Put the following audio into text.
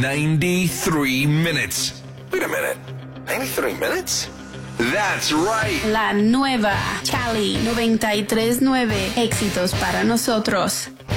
93 minutes. Wait a minute. 93 minutes? That's right. La nueva Cali 93.9. Éxitos para nosotros.